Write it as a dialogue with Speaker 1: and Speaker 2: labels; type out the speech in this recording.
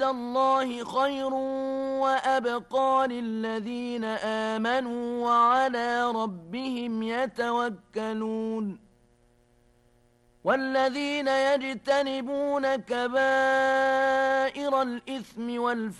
Speaker 1: الله خير وأبقى للذين آمنوا وعلى ربهم يتوكلون والذين يجتنبون كبائر الإثم والفحش